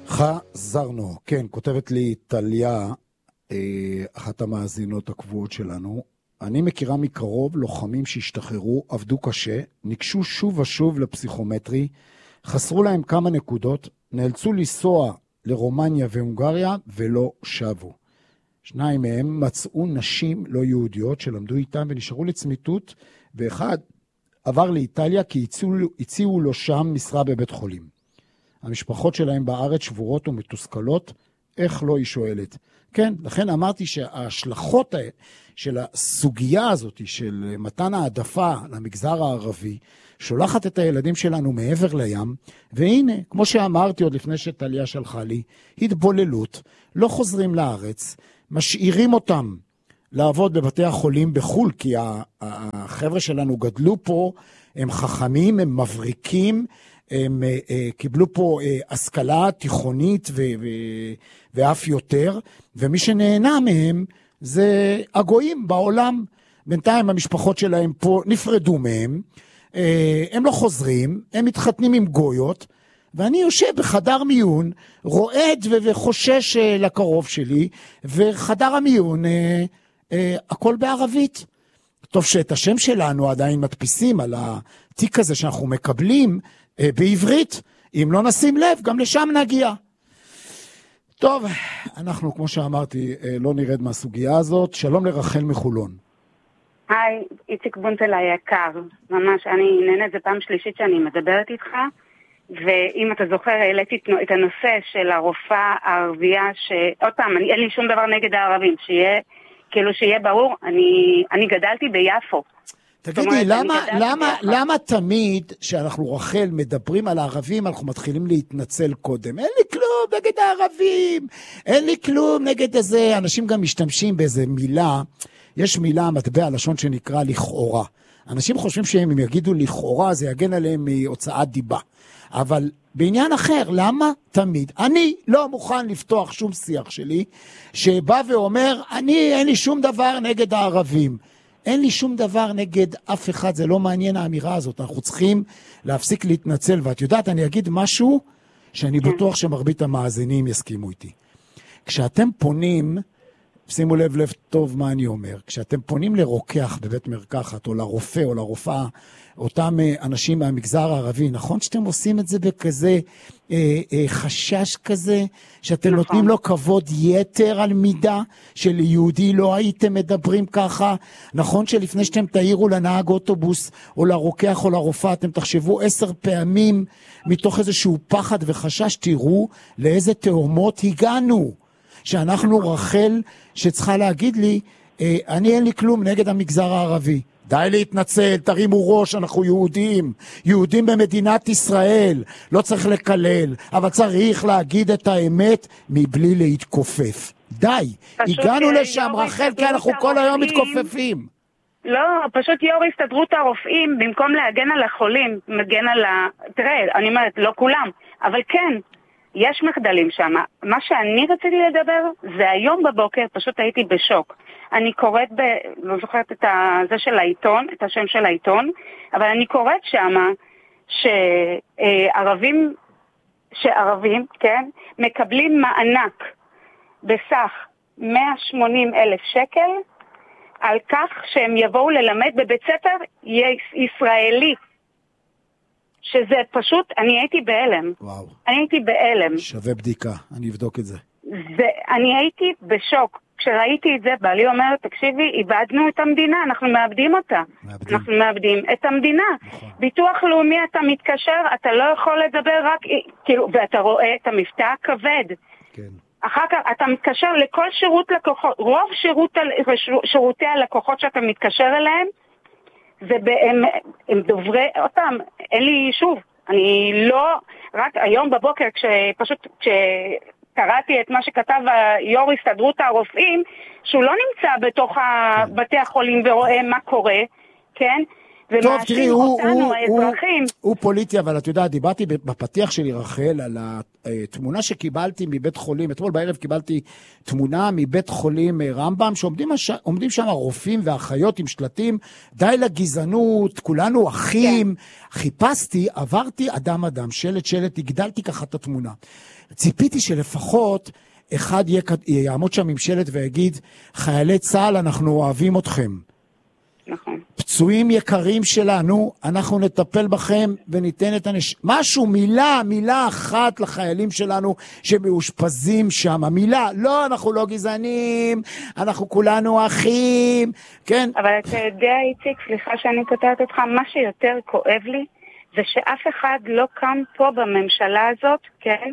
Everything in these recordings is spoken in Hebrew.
חזרנו. כן, כותבת לי טליה, אחת המאזינות הקבועות שלנו. אני מכירה מקרוב לוחמים שהשתחררו, עבדו קשה, ניגשו שוב ושוב לפסיכומטרי, חסרו להם כמה נקודות, נאלצו לנסוע לרומניה והונגריה ולא שבו. שניים מהם מצאו נשים לא יהודיות שלמדו איתם ונשארו לצמיתות, ואחד עבר לאיטליה כי הציעו לו שם משרה בבית חולים. המשפחות שלהם בארץ שבורות ומתוסכלות, איך לא, היא שואלת. כן, לכן אמרתי שההשלכות של הסוגיה הזאת של מתן העדפה למגזר הערבי, שולחת את הילדים שלנו מעבר לים, והנה, כמו שאמרתי עוד לפני שטליה שלחה לי, התבוללות, לא חוזרים לארץ, משאירים אותם לעבוד בבתי החולים בחול, כי החבר'ה שלנו גדלו פה, הם חכמים, הם מבריקים, הם קיבלו פה השכלה תיכונית ואף יותר, ומי שנהנה מהם זה הגויים בעולם. בינתיים המשפחות שלהם פה נפרדו מהם, הם לא חוזרים, הם מתחתנים עם גויות, ואני יושב בחדר מיון, רועד וחושש לקרוב שלי, וחדר המיון הכל בערבית. טוב שאת השם שלנו עדיין מדפיסים על התיק הזה שאנחנו מקבלים בעברית, אם לא נשים לב, גם לשם נגיע. טוב, אנחנו כמו שאמרתי לא נרד מהסוגיה הזאת. שלום לרחל מחולון. היי, איציק בונטל היקר, ממש, אני נהנית, זה פעם שלישית שאני מדברת איתך, ואם אתה זוכר, העליתי את הנושא של הרופאה הערבייה, שעוד פעם, אין לי שום דבר נגד הערבים, שיהיה ברור, אני גדלתי ביפו. תגידי, למה תמיד שאנחנו רחל מדברים על הערבים, אנחנו מתחילים להתנצל קודם? אין לי כלום נגד הערבים, אין לי כלום נגד איזה, אנשים גם משתמשים באיזה מילה, יש מילה, מטבע לשון שנקרא לכאורה. אנשים חושבים שהם יגידו לכאורה, זה יגן עליהם מהוצאת דיבה. אבל בעניין אחר, למה תמיד? אני לא מוכן לפתוח שום שיח שלי, שבא ואומר, אין לי שום דבר נגד הערבים. אין לי שום דבר נגד אף אחד, זה לא מעניין האמירה הזאת. אנחנו צריכים להפסיק להתנצל, ואת יודעת, אני אגיד משהו שאני בטוח שמרבית המאזינים יסכימו איתי. כשאתם פונים, שימו לב טוב מה אני אומר, כשאתם פונים לרוקח בבית מרקחת, או לרופא או לרופאה, אותם אנשים מהמגזר הערבי, נכון שאתם עושים את זה בכזה חשש כזה, שאתם נותנים לו כבוד יתר על מידה, שליהודי לא הייתם מדברים ככה, נכון שלפני שאתם תעירו לנהג אוטובוס, או לרוקח או לרופאה, אתם תחשבו 10 פעמים, מתוך איזשהו פחד וחשש, תראו לאיזה תאומות הגענו, שאנחנו רחל שצריכה להגיד לי, אני אין לי כלום נגד המגזר הערבי. די להתנצל, תרימו ראש, אנחנו יהודים, יהודים במדינת ישראל, לא צריך לקלל, אבל צריך להגיד את האמת מבלי להתכופף. די, הגענו לשם רחל, כי אנחנו כל היום מתכופפים. לא, פשוט יו"ר הסתדרות הרופאים, במקום להגן על החולים, מגן על תראה, אני אומרת, לא כולם, אבל כן, יש מחדלים שם. מה שאני רציתי לדבר, זה היום בבוקר, פשוט הייתי בשוק. אני קוראת, לא זוכרת את זה של העיתון, את השם של העיתון, אבל אני קוראת שם שערבים, כן, מקבלים מענק בסך 180,000 שקל, על כך שהם יבואו ללמד בבית ספר ישראלי. שזה פשוט, אני הייתי בהלם. וואו. אני הייתי בהלם. שווה בדיקה, אני אבדוק את זה. אני הייתי בשוק. כשראיתי את זה, בעלי אומר, תקשיבי, איבדנו את המדינה, אנחנו מאבדים אותה. אנחנו מאבדים את המדינה. נכון. ביטוח לאומי, אתה מתקשר, אתה לא יכול לדבר רק, כאילו, ואתה רואה את המבטא הכבד. כן. אחר כך אתה מתקשר לכל שירות לקוחות, רוב שירותי הלקוחות שאתה מתקשר אליהם, הם דוברי, אותם, אין לי שוב, אני לא, רק היום בבוקר כשקראתי את מה שכתב יו"ר הסתדרות הרופאים, שהוא לא נמצא בתוך בתי החולים ורואה מה קורה, כן? ומאשים אותנו, האזרחים. הוא פוליטי, אבל את יודעת, דיברתי בפתיח שלי, רחל, על התמונה שקיבלתי מבית חולים, אתמול בערב קיבלתי תמונה מבית חולים רמב"ם, שעומדים שם רופאים ואחיות עם שלטים, די לגזענות, כולנו אחים, חיפשתי, עברתי אדם, שלט, הגדלתי ככה את התמונה. ציפיתי שלפחות אחד יעמוד שם עם שלט ויגיד, חיילי צה"ל, אנחנו אוהבים אתכם. נכון. פצועים יקרים שלנו, אנחנו נטפל בכם וניתן את משהו, מילה אחת לחיילים שלנו שמאושפזים שם. מילה, לא, אנחנו לא גזענים, אנחנו כולנו אחים, כן? אבל אתה יודע, איציק, סליחה שאני קוטעת אותך, מה שיותר כואב לי, זה שאף אחד לא קם פה בממשלה הזאת, כן?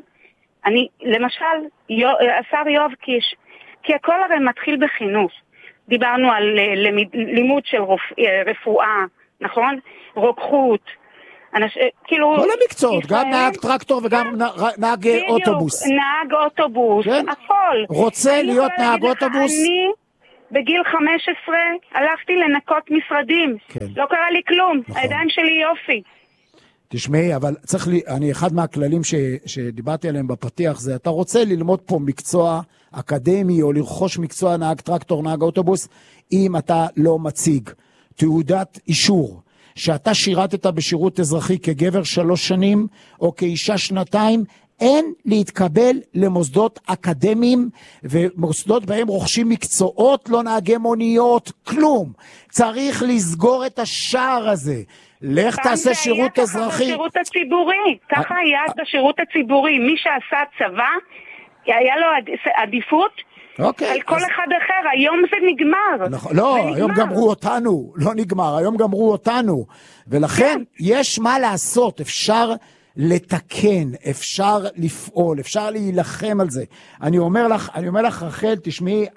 למשל, השר יואב קיש, כי הכל הרי מתחיל בחינוך. דיברנו על לימוד של רפואה, נכון? רוקחות. כאילו... כל המקצועות, גם נהג טרקטור וגם נהג אוטובוס. נהג אוטובוס, הכל. רוצה להיות נהג אוטובוס? אני בגיל 15 הלכתי לנקות משרדים. לא קרה לי כלום, הידיים שלי יופי. תשמעי, אבל צריך לי, אחד מהכללים שדיברתי עליהם בפתיח זה, אתה רוצה ללמוד פה מקצוע אקדמי או לרכוש מקצוע נהג טרקטור, נהג אוטובוס, אם אתה לא מציג תעודת אישור, שאתה שירתת בשירות אזרחי כגבר 3 שנים או כאישה 2, אין להתקבל למוסדות אקדמיים ומוסדות בהם רוכשים מקצועות, לא נהגי מוניות, כלום. צריך לסגור את השער הזה. לך תעשה שירות אזרחי. בשירות הציבורי, ככה היה בשירות הציבורי. מי שעשה צבא, היה לו עדיפות על כל אחד אחר. היום זה נגמר. לא, היום גמרו אותנו. לא נגמר, היום גמרו אותנו. ולכן יש מה לעשות. אפשר לתקן, אפשר לפעול, אפשר להילחם על זה. אני אומר לך, רחל, תשמעי,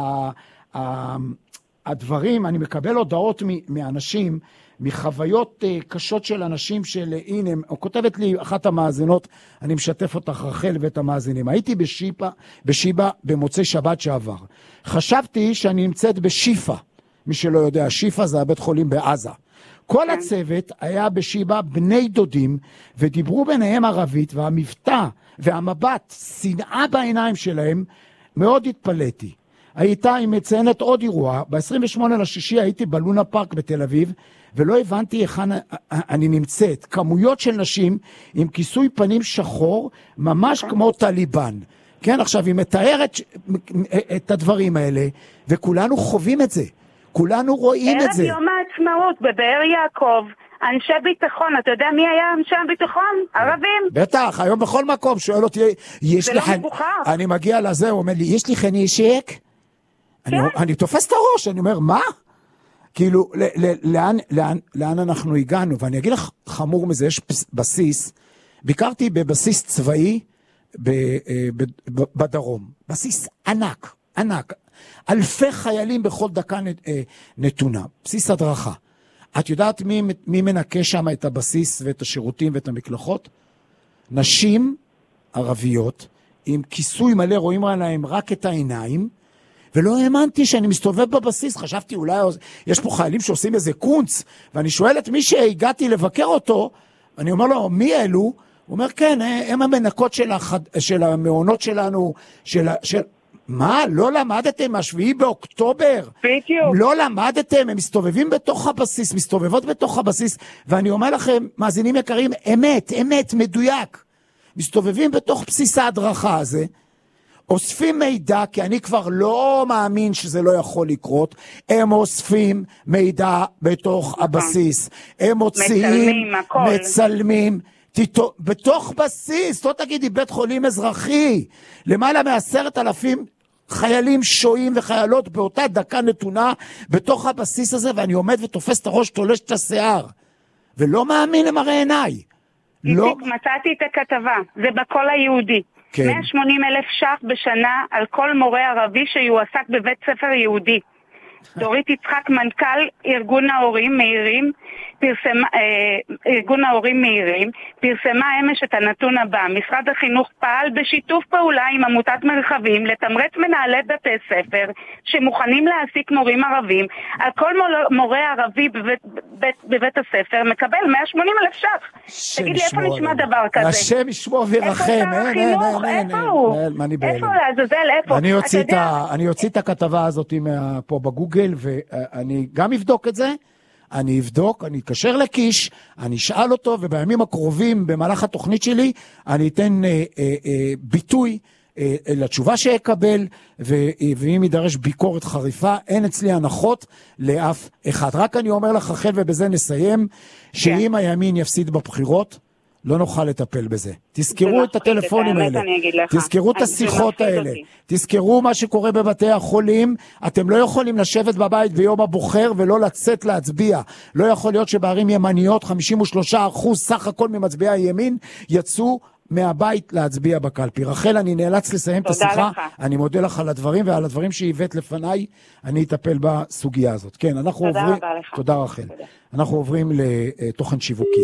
הדברים, אני מקבל הודעות מאנשים, מחוויות קשות של אנשים הנה, כותבת לי אחת המאזינות, אני משתף אותך רחל ואת המאזינים. הייתי בשיבא במוצאי שבת שעבר. חשבתי שאני נמצאת בשיפה. מי שלא יודע, שיפה זה הבית חולים בעזה. כל הצוות היה בשיבא בני דודים, ודיברו ביניהם ערבית, והמבטא והמבט, שנאה בעיניים שלהם, מאוד התפלאתי. היא מציינת עוד אירוע, ב-28/6 הייתי בלונה פארק בתל אביב, ולא הבנתי איך אני נמצאת. כמויות של נשים עם כיסוי פנים שחור, ממש כמו טליבן. כן, עכשיו היא מתארת את הדברים האלה, וכולנו חווים את זה. כולנו רואים את זה. ערב יום העצמאות בבאר יעקב, אנשי ביטחון, אתה יודע מי היה אנשי ביטחון? ערבים. בטח, היום בכל מקום שואל אותי, זה לא מבוכר. אני מגיע לזה, הוא אומר לי, יש לי נשק? אני תופס את הראש, אני אומר, מה? כאילו, לאן אנחנו הגענו? ואני אגיד לך חמור מזה, יש בסיס, ביקרתי בבסיס צבאי בדרום, בסיס ענק, אלפי חיילים בכל דקה נתונה, בסיס הדרכה. את יודעת מי מנקה שם את הבסיס ואת השירותים ואת המקלחות? נשים ערביות עם כיסוי מלא, רואים עליהם רק את העיניים, ולא האמנתי שאני מסתובב בבסיס, חשבתי אולי יש פה חיילים שעושים איזה קונץ, ואני שואל את מי שהגעתי לבקר אותו, אני אומר לו, מי אלו? הוא אומר, כן, הם המנקות של המעונות שלנו, מה? לא למדתם מה7 באוקטובר? בדיוק. לא למדתם, הם מסתובבים בתוך הבסיס, מסתובבות בתוך הבסיס, ואני אומר לכם, מאזינים יקרים, אמת, מדויק. מסתובבים בתוך בסיס ההדרכה הזה, אוספים מידע, כי אני כבר לא מאמין שזה לא יכול לקרות, הם אוספים מידע בתוך הבסיס, הם מוציאים, מצלמים, בתוך בסיס, לא תגידי בית חולים אזרחי, למעלה מ10,000 חיילים שועים וחיילות באותה דקה נתונה בתוך הבסיס הזה, ואני עומד ותופס את הראש, תולש את השיער, ולא מאמין למראה עיניי. איציק, מצאתי את הכתבה, זה בכל היהודי. 180,000 ש"ח בשנה על כל מורה ערבי שיועסק בבית ספר יהודי. דורית יצחק, מנכ"ל ארגון ההורים מהירים, ארגון ההורים מהירים, פרסמה אמש את הנתון הבא: משרד החינוך פעל בשיתוף פעולה עם עמותת מרחבים לתמרץ מנהלי בתי ספר שמוכנים להעסיק מורים ערבים. על כל מורה ערבי בבית הספר מקבל 180,000 ש"ח. תגיד לי, איפה נשמע דבר כזה? השם ישמור וירחם. איפה הוא? איפה לעזאזל? איפה? אני אוציא את הכתבה הזאת פה בגוגל, ואני גם אבדוק את זה. אני אתקשר לקיש, אני אשאל אותו, ובימים הקרובים במהלך התוכנית שלי אני אתן ביטוי לתשובה שיקבל, ואם יידרש ביקורת חריפה, אין אצלי הנחות לאף אחד. רק אני אומר לך, רחל, ובזה נסיים, שאם הימין יפסיד בבחירות, לא נוכל לטפל בזה. תזכרו את הטלפונים האלה, תזכרו את השיחות האלה, תזכרו מה שקורה בבתי החולים. אתם לא יכולים לשבת בבית ביום הבוחר ולא לצאת להצביע. לא יכול להיות שבערים ימניות 53% סך הכל ממצביעי הימין יצאו מהבית להצביע בקלפי. רחל, אני נאלץ לסיים את השיחה. אני מודה לך על הדברים, ועל הדברים שהבאת לפניי אני אטפל בסוגיה הזאת. כן, אנחנו עוברים... תודה רחל. אנחנו עוברים לתוכן שיווקי.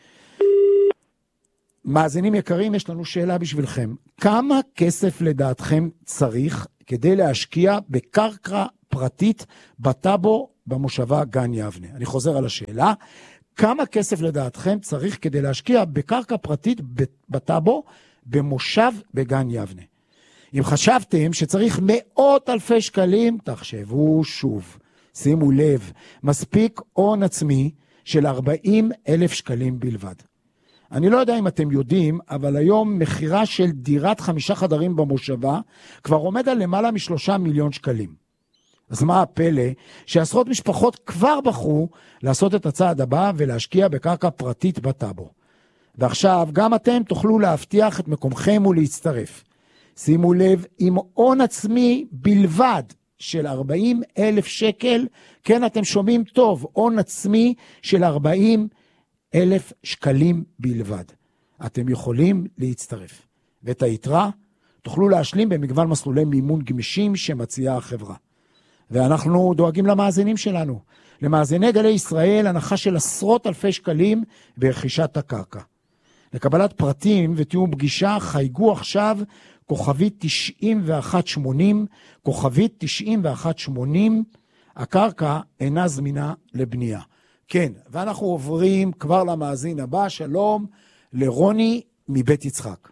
מאזינים יקרים, יש לנו שאלה בשבילכם. כמה כסף לדעתכם צריך כדי להשקיע בקרקע פרטית בטאבו במושבה גן יבנה? אני חוזר על השאלה. כמה כסף לדעתכם צריך כדי להשקיע בקרקע פרטית בטאבו במושב בגן יבנה? אם חשבתם שצריך מאות אלפי שקלים, תחשבו שוב. שימו לב, מספיק הון עצמי של 40,000 שקלים בלבד. אני לא יודע אם אתם יודעים, אבל היום מחירה של דירת 5 חדרים במושבה כבר עומד על למעלה מ3 מיליון שקלים. אז מה הפלא שעשרות משפחות כבר בחרו לעשות את הצעד הבא ולהשקיע בקרקע פרטית בטאבו. ועכשיו גם אתם תוכלו להבטיח את מקומכם ולהצטרף. שימו לב, עם הון עצמי בלבד של 40,000 שקל, כן, אתם שומעים טוב, הון עצמי של 40,000 שקלים בלבד. אתם יכולים להצטרף. ואת היתרה תוכלו להשלים במגוון מסלולי מימון גמישים שמציעה החברה. ואנחנו דואגים למאזינים שלנו. למאזיני גלי ישראל, הנחה של עשרות אלפי שקלים ברכישת הקרקע. לקבלת פרטים ותיאום פגישה, חייגו עכשיו כוכבית 9180, כוכבית 9180, הקרקע אינה זמינה לבנייה. כן, ואנחנו עוברים כבר למאזין הבא. שלום לרוני מבית יצחק.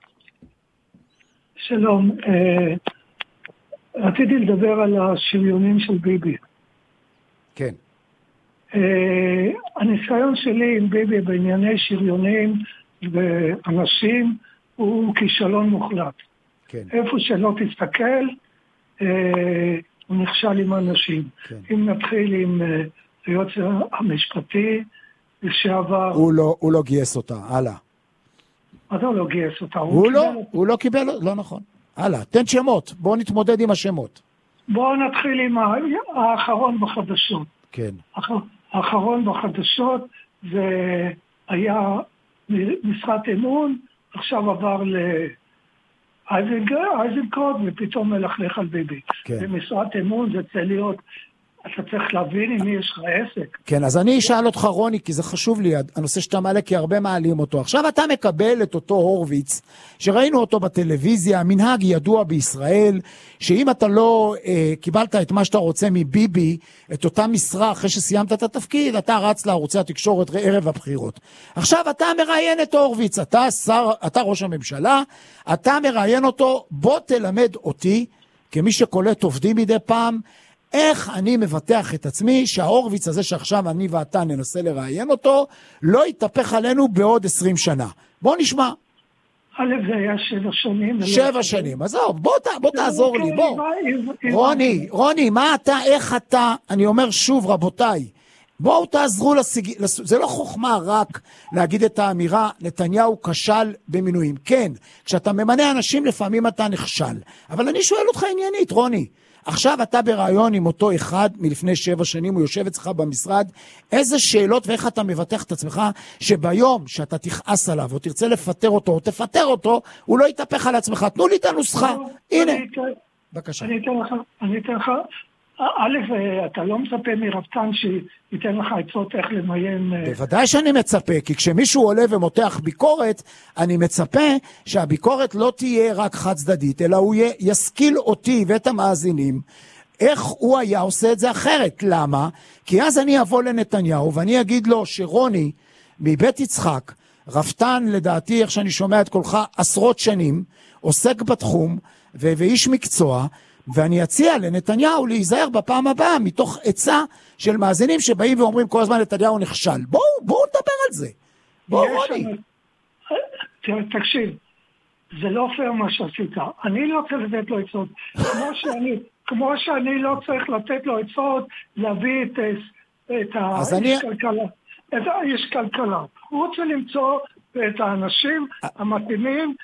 שלום, רציתי לדבר על השריונים של ביבי. כן. הניסיון שלי עם ביבי בענייני שריונים ואנשים הוא כישלון מוחלט. כן. איפה שלא תסתכל, הוא נכשל עם אנשים. כן. אם נתחיל עם היועץ המשפטי לשעבר... הוא לא גייס אותה, הלאה. אתה לא גייס אותה. הוא לא קיבל, לא נכון. הלאה, תן שמות, בואו נתמודד עם השמות. בואו נתחיל עם האחרון בחדשות. כן. האחרון בחדשות זה היה משרת אמון, עכשיו עבר לאייזנקוט ופתאום מלכלך על ביבי. כן. ומשרת אמון זה צריך להיות, אתה צריך להבין עם מי יש לך עסק. כן, אז אני אשאל אותך רוני, כי זה חשוב לי, הנושא שאתה מעלה, כי הרבה מעלים אותו. עכשיו אתה מקבל את אותו הורוויץ, שראינו אותו בטלוויזיה, מנהג ידוע בישראל, שאם אתה לא קיבלת את מה שאתה רוצה מביבי, את אותה משרה אחרי שסיימת את התפקיד, אתה רץ לערוצי התקשורת ערב הבחירות. עכשיו אתה מראיין את הורוויץ, אתה ראש הממשלה, אתה מראיין אותו, בוא תלמד אותי, כמי שקולט עובדים מדי פעם, איך אני מבטח את עצמי שההורוויץ הזה שעכשיו אני ואתה ננסה לראיין אותו, לא יתהפך עלינו בעוד 20 שנה. בוא נשמע. זה היה 7 שנים. 7 שנים, אז בוא תעזור לי, בוא. רוני, מה אתה, איך אתה, אני אומר שוב רבותיי, בואו תעזרו זה לא חוכמה רק להגיד את האמירה, נתניהו כשל במינויים. כן, כשאתה ממנה אנשים לפעמים אתה נכשל. אבל אני שואל אותך עניינית, רוני. עכשיו אתה ברעיון עם אותו אחד מלפני 7 שנים, הוא יושב אצלך במשרד, איזה שאלות ואיך אתה מבטח את עצמך, שביום שאתה תכעס עליו, או תרצה לפטר אותו, או תפטר אותו, הוא לא יתהפך על עצמך. תנו לי את הנוסחה. הנה. בבקשה. אני אתן לך, א', אתה לא מצפה מרפתן שייתן לך עצות איך למיין... בוודאי שאני מצפה, כי כשמישהו עולה ומותח ביקורת, אני מצפה שהביקורת לא תהיה רק חד צדדית, אלא הוא ישכיל אותי ואת המאזינים, איך הוא היה עושה את זה אחרת. למה? כי אז אני אבוא לנתניהו ואני אגיד לו שרוני מבית יצחק, רפתן לדעתי, איך שאני שומע את קולך, עשרות שנים, עוסק בתחום ואיש מקצוע, ואני אציע לנתניהו להיזהר בפעם הבאה מתוך עצה של מאזינים שבאים ואומרים כל הזמן נתניהו נכשל. בואו נדבר על זה. בואו רוני. תקשיב, זה לא פייר מה שעשית. אני לא צריך לתת לו עצות. כמו שאני לא צריך לתת לו עצות להביא את האיש כלכלה. הוא רוצה למצוא את האנשים המתאימים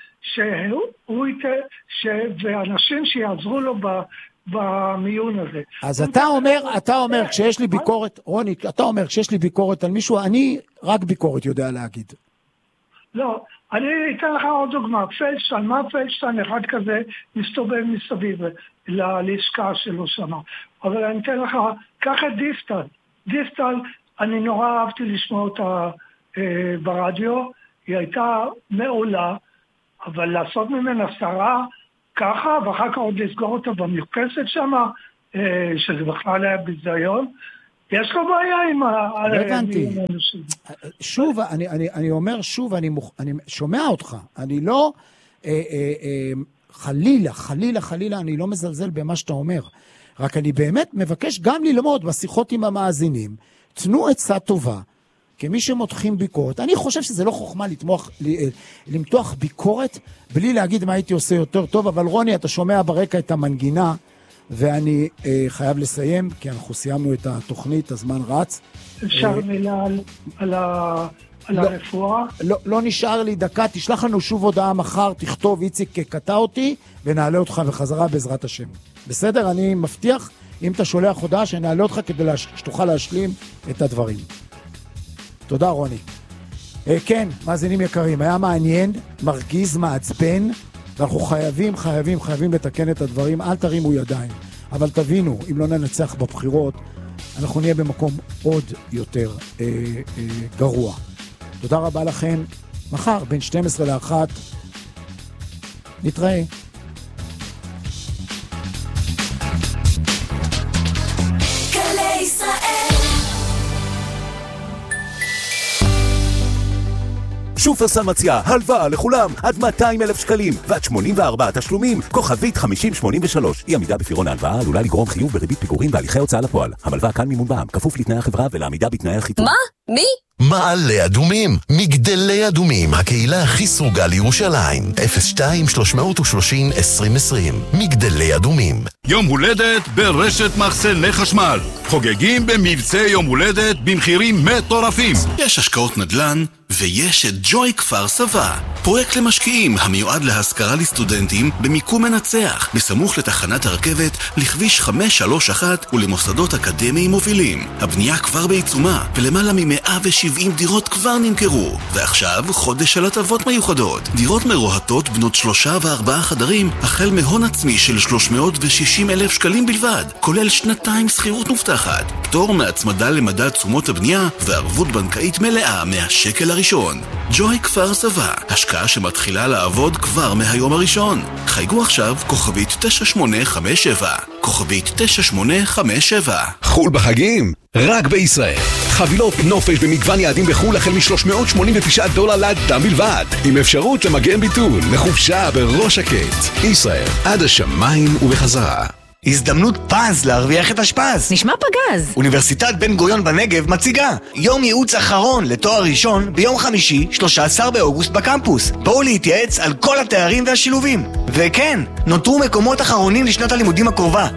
ואנשים שיעזרו לו במיון הזה. אז אתה אומר, כשיש לי ביקורת, רוני, אתה אומר, כשיש לי ביקורת על מישהו, אני רק ביקורת יודע להגיד. לא, אני אתן לך עוד דוגמה. פלדשטיין, מה פלדשטיין אחד כזה מסתובב מסביב ללשכה שלו שמה. אבל אני אתן לך, קח את דיסטל. דיסטל, אני נורא אהבתי לשמוע אותה ברדיו, היא הייתה מעולה, אבל לעשות ממנה שרה ככה, ואחר כך עוד לסגור אותה במרפסת שמה, שזה בכלל היה ביזיון, יש לו בעיה עם האנשים. שוב, אני אומר שוב, אני שומע אותך, אני לא, חלילה, אני לא מזלזל במה שאתה אומר, רק אני באמת מבקש גם ללמוד בשיחות עם המאזינים, תנו עצה טובה, כמי שמותחים ביקורת. אני חושב שזה לא חוכמה למתוח ביקורת, בלי להגיד מה הייתי עושה יותר טוב, אבל רוני, אתה שומע ברקע את המנגינה, ואני חייב לסיים, כי אנחנו סיימנו את התוכנית, הזמן רץ. אפשר מילה על הרפואה? לא נשאר לי דקה, תשלח לנו שוב הודעה מחר, תכתוב איציק קטע אותי, ונעלה אותך בחזרה בעזרת השם. בסדר? אני מבטיח, אם אתה שולח הודעה, שנעלה אותך כדי שתוכל להשלים את הדברים. תודה רוני. כן, מאזינים יקרים, היה מעניין, מרגיז, מעצבן, ואנחנו חייבים לתקן את הדברים, אל תרימו ידיים. אבל תבינו, אם לא ננצח בבחירות, אנחנו נהיה במקום עוד יותר גרוע. תודה רבה לכם. מחר, בין 12 ל-1, נתראה. שופרסל מציעה הלוואה לכולם עד 200,000 שקלים ועד 84 תשלומים, כוכבית 5083. אי עמידה בפירעון ההלוואה עלולה לגרום חיוב בריבית פיגורים והליכי הוצאה לפועל. המלווה כאן מימון בע"מ, כפוף לתנאי החברה ולעמידה בתנאי החיתום. מה? מי? מעלה אדומים, מגדלי אדומים, הקהילה הכי סרוגה לירושלים. 02-330-2020. מגדלי אדומים. יום הולדת ברשת מחסני חשמל. חוגגים במבצע יום הולדת במחירים מטורפים. יש השקעות נדל"ן ויש את ג'וי כפר סבא. פרויקט למשקיעים המיועד להשכרה לסטודנטים במיקום מנצח, בסמוך לתחנת הרכבת, לכביש 531 ולמוסדות אקדמיים מובילים. הבנייה כבר בעיצומה, ולמעלה מ-170 דירות כבר נמכרו. ועכשיו חודש של הטבות מיוחדות. דירות מרוהטות בנות 3 ו4 חדרים, החל מהון עצמי של 360,000 שקלים בלבד, כולל 2 שכירות מובטחת, פטור מהצמדה למדד תשומות הבנייה, וערבות בנקאית מלאה מהשקל הראשון. ג'וי כפר סבא, השקעה שמתחילה לעבוד כבר מהיום הראשון. חייגו עכשיו כוכבית 9857, כוכבית 9857. חול בחגים? רק בישראל. חבילות נופש במגוון יעדים בחול החל $389 לאדם בלבד, עם אפשרות למגן ביטול לחופשה בראש שקט. ישראל, עד השמיים ובחזרה. הזדמנות פז להרוויח את השפז. נשמע פגז. אוניברסיטת בן גוריון בנגב מציגה יום ייעוץ אחרון לתואר ראשון ביום חמישי 13 באוגוסט בקמפוס. בואו להתייעץ על כל התארים והשילובים. וכן, נותרו מקומות אחרונים לשנת הלימודים הקרובה.